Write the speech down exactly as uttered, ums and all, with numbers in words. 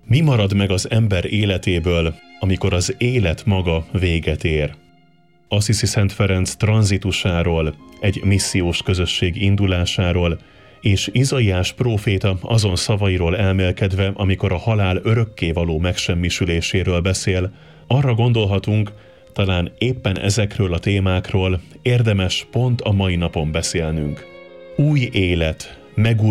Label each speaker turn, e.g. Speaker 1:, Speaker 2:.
Speaker 1: Mi marad meg az ember életéből, amikor az élet maga véget ér? Assisi Szent Ferenc tranzitusáról, egy missziós közösség indulásáról, és Izaiás próféta azon szavairól elmélkedve, amikor a halál örökkévaló megsemmisüléséről beszél, arra gondolhatunk, talán éppen ezekről a témákról érdemes pont a mai napon beszélnünk. Új élet, megújulás,